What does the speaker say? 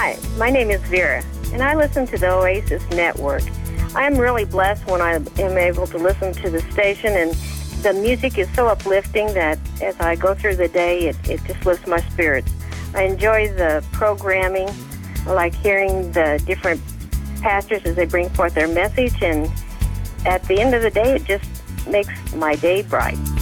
Hi, my name is Vera, and I listen to the Oasis Network. I'm really blessed when I am able to listen to the station, and the music is so uplifting that as I go through the day, it just lifts my spirits. I enjoy the programming. I like hearing the different pastors as they bring forth their message, and at the end of the day, it just makes my day bright.